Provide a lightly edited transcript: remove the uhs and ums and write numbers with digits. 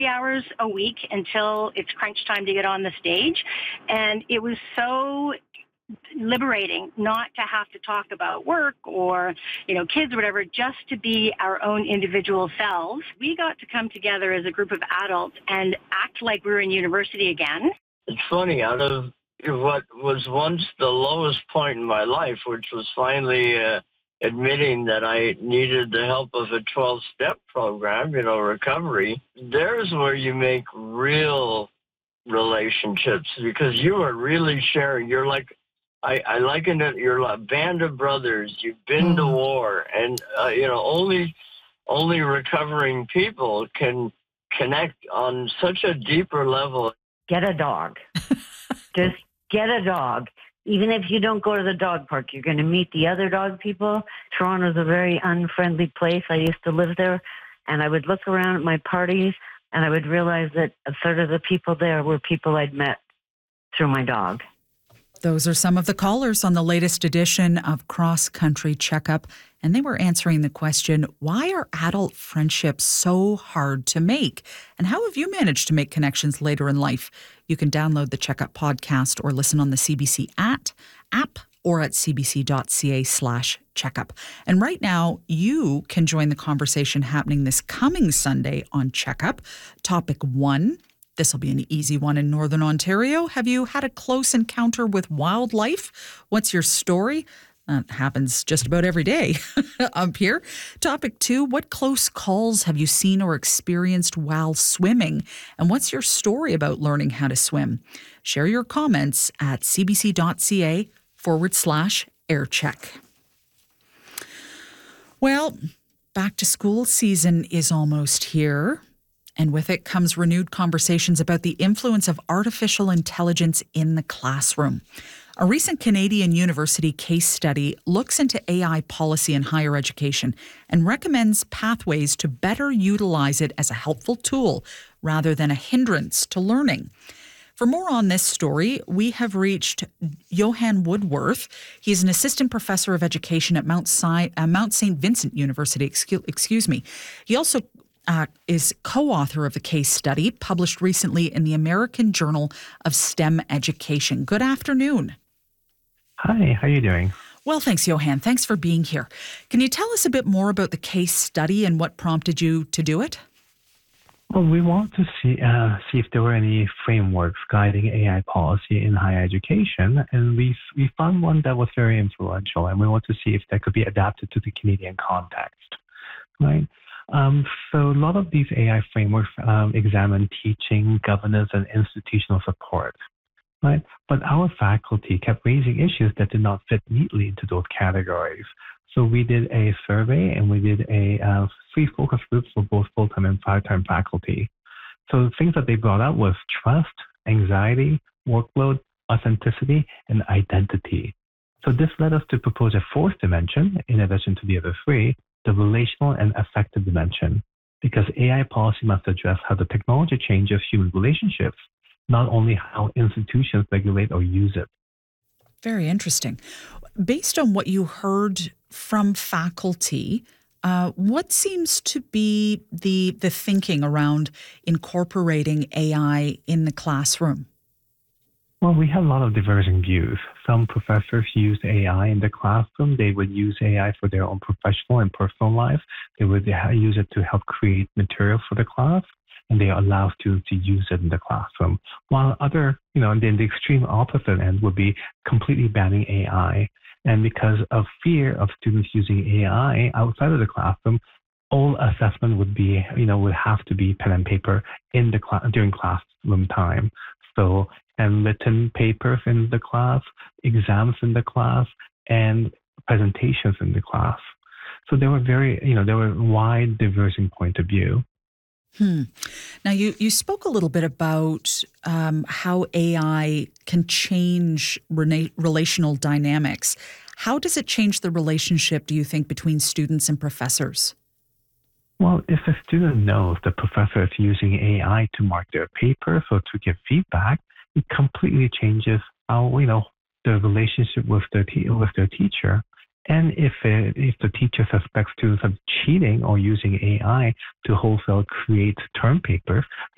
hours a week until it's crunch time to get on the stage. And it was so liberating not to have to talk about work or, kids or whatever, just to be our own individual selves. We got to come together as a group of adults and act like we were in university again. It's funny, out of what was once the lowest point in my life, which was finally admitting that I needed the help of a 12-step program, recovery, there's where you make real relationships, because you are really sharing. You're like, I liken it, you're a band of brothers. You've been to war, and, only recovering people can connect on such a deeper level. Get a dog. Just get a dog. Even if you don't go to the dog park, you're going to meet the other dog people. Toronto's a very unfriendly place. I used to live there, and I would look around at my parties, and I would realize that a third of the people there were people I'd met through my dog. Those are some of the callers on the latest edition of Cross Country Checkup, and they were answering the question, why are adult friendships so hard to make? And how have you managed to make connections later in life? You can download the Checkup podcast or listen on the CBC app or at cbc.ca/checkup. And right now, you can join the conversation happening this coming Sunday on Checkup. Topic 1. This will be an easy one in Northern Ontario. Have you had a close encounter with wildlife? What's your story? That happens just about every day up here. Topic 2, what close calls have you seen or experienced while swimming? And what's your story about learning how to swim? Share your comments at cbc.ca/aircheck. Well, back to school season is almost here. And with it comes renewed conversations about the influence of artificial intelligence in the classroom. A recent Canadian university case study looks into AI policy in higher education and recommends pathways to better utilize it as a helpful tool rather than a hindrance to learning. For more on this story, we have reached Johan Woodworth. He's an assistant professor of education at Mount St. Vincent University. Excuse me. He also is co-author of the case study published recently in the American Journal of STEM Education. Good afternoon. Hi, how are you doing? Well, thanks, Johan. Thanks for being here. Can you tell us a bit more about the case study and what prompted you to do it? Well, we want to see if there were any frameworks guiding AI policy in higher education, and we found one that was very influential, and we want to see if that could be adapted to the Canadian context, right? So a lot of these AI frameworks examine teaching, governance, and institutional support, right? But our faculty kept raising issues that did not fit neatly into those categories. So we did a survey, and we did a 3 focus groups for both full-time and part-time faculty. So the things that they brought up was trust, anxiety, workload, authenticity, and identity. So this led us to propose a 4th dimension, in addition to the other 3, the relational and affective dimension, because AI policy must address how the technology changes human relationships, not only how institutions regulate or use it. Very interesting. Based on what you heard from faculty, what seems to be the thinking around incorporating AI in the classroom? Well, we have a lot of diverging views. Some professors use AI in the classroom. They would use AI for their own professional and personal life. They would use it to help create material for the class, and they allow students to use it in the classroom. While other, then the extreme opposite end would be completely banning AI. And because of fear of students using AI outside of the classroom, all assessment would be, would have to be pen and paper in the during classroom time. So, and written papers in the class, exams in the class, and presentations in the class. So there were there were wide diverging point of view. Now, you spoke a little bit about how AI can change relational dynamics. How does it change the relationship, do you think, between students and professors? Well, if a student knows the professor is using AI to mark their papers or to give feedback, it completely changes how, the relationship with their teacher. And if the teacher suspects students of cheating or using AI to wholesale create term papers,